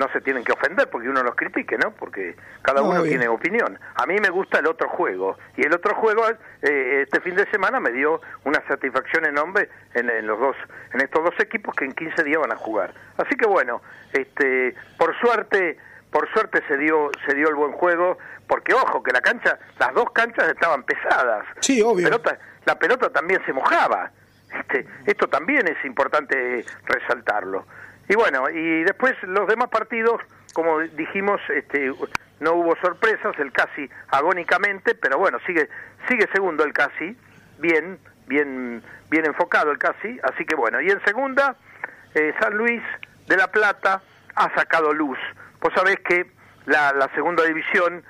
no se tienen que ofender porque uno los critique, ¿no? Porque cada uno tiene opinión. A mí me gusta el otro juego, y el otro juego este fin de semana me dio una satisfacción enorme en estos dos equipos que en 15 días van a jugar. Así que bueno, por suerte se dio el buen juego, porque ojo que las dos canchas estaban pesadas. Sí, obvio. La pelota también se mojaba. Esto también es importante resaltarlo. Y bueno, y después los demás partidos, como dijimos, no hubo sorpresas, el Casi agónicamente, pero bueno, sigue segundo el Casi, bien enfocado el Casi, así que bueno, y en segunda, San Luis de la Plata ha sacado luz. Vos sabés que la segunda división,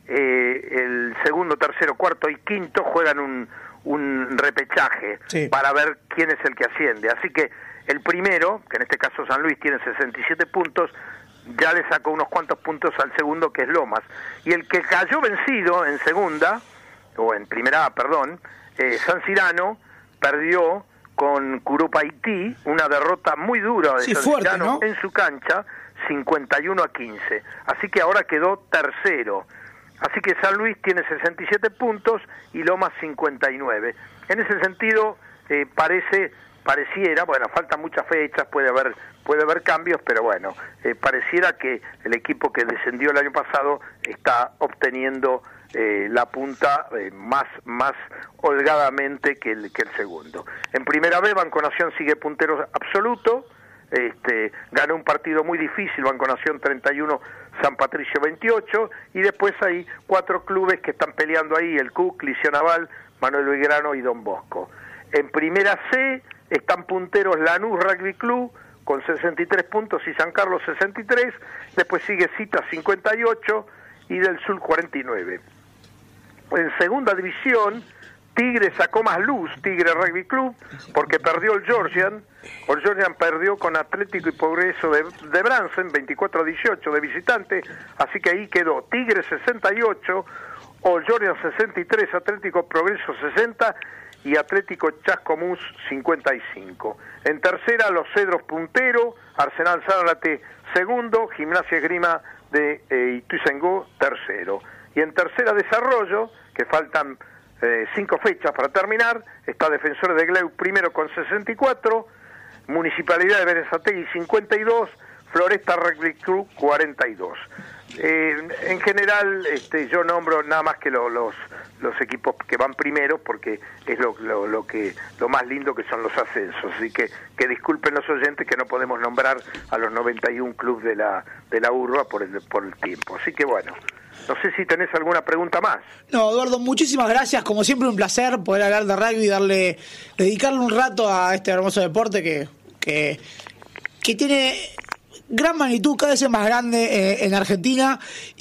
el segundo, tercero, cuarto y quinto juegan un repechaje para ver quién es el que asciende, así que el primero, que en este caso San Luis tiene 67 puntos, ya le sacó unos cuantos puntos al segundo, que es Lomas, y el que cayó vencido en segunda, o en primera A, perdón, San Cirano, perdió con Curupaití, una derrota muy dura de San Cirano, ¿no?, en su cancha, 51-15, así que ahora quedó tercero. Así que San Luis tiene 67 puntos y Lomas 59. En ese sentido, pareciera, bueno, faltan muchas fechas, puede haber cambios, pero bueno, pareciera que el equipo que descendió el año pasado está obteniendo la punta más holgadamente que el segundo. En primera vez, Banco Nación sigue puntero absoluto. Ganó un partido muy difícil, Banco Nación 31, San Patricio 28, y después hay 4 clubes que están peleando ahí, el CUC, Liceo Naval, Manuel Belgrano y Don Bosco. En primera C están punteros Lanús Rugby Club con 63 puntos y San Carlos 63, después sigue Cita 58 y Del Sur 49. En segunda división, Tigre sacó más luz, Tigre Rugby Club, porque perdió el Georgian. El Georgian perdió con Atlético y Progreso de Bransen, 24-18 de visitante, así que ahí quedó Tigre 68, All Georgian 63, Atlético Progreso 60 y Atlético Chascomús 55. En tercera, Los Cedros puntero, Arsenal Zárate segundo, Gimnasia Esgrima de Ituzaingó tercero. Y en tercera, Desarrollo, que faltan 5 fechas para terminar, está Defensores de Gleu primero con 64, Municipalidad de Berazategui 52, Floresta Rugby Club 42. En general, yo nombro nada más que los equipos que van primero, porque es lo más lindo que son los ascensos, así que disculpen los oyentes que no podemos nombrar a los 91 clubes de la urba por el tiempo. Así que bueno, no sé si tenés alguna pregunta más. No, Eduardo, muchísimas gracias. Como siempre, un placer poder hablar de rugby y dedicarle un rato a este hermoso deporte que tiene gran magnitud, cada vez es más grande en Argentina,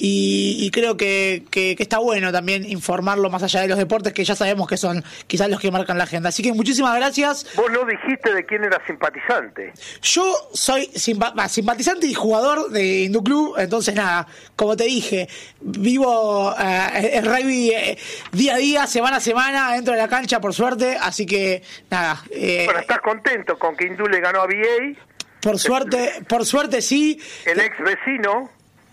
y creo que está bueno también informarlo más allá de los deportes que ya sabemos que son quizás los que marcan la agenda. Así que muchísimas gracias. Vos no dijiste de quién eras simpatizante. Yo soy simpatizante y jugador de Hindú Club, entonces nada, como te dije, vivo el rugby día a día, semana a semana, dentro de la cancha, por suerte, así que nada. Bueno, ¿estás contento con que Hindú le ganó a VA? Por suerte sí. El ex vecino,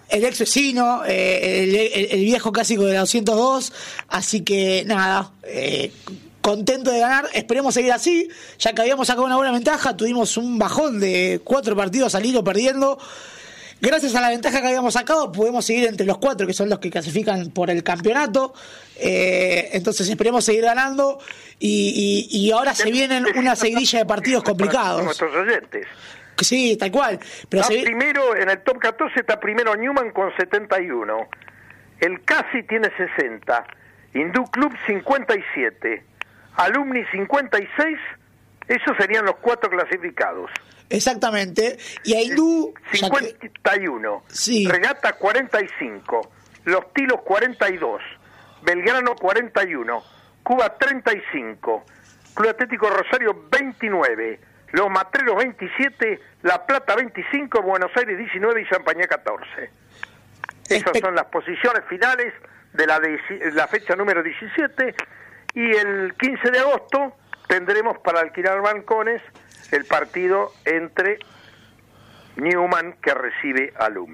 el viejo clásico de la 202, así que nada, contento de ganar, esperemos seguir así, ya que habíamos sacado una buena ventaja, tuvimos un bajón de 4 partidos al hilo perdiendo. Gracias a la ventaja que habíamos sacado, podemos seguir entre los 4, que son los que clasifican por el campeonato. Entonces esperemos seguir ganando. Y ahora se vienen una seguidilla de partidos complicados. Nuestros oyentes. Sí, tal cual. Pero primero, en el top 14 está primero Newman con 71. El Casi tiene 60. Hindú Club 57. Alumni 56. Esos serían los 4 clasificados. Exactamente. Y a Hindú 51. Sí. Regata 45. Los Tilos 42. Belgrano 41. Cuba 35. Club Atlético Rosario 29. Los Matreros 27, La Plata 25, Buenos Aires 19 y Champañá 14. Esas son las posiciones finales de la fecha número 17. Y el 15 de agosto tendremos para alquilar balcones el partido entre Newman, que recibe a Alumni.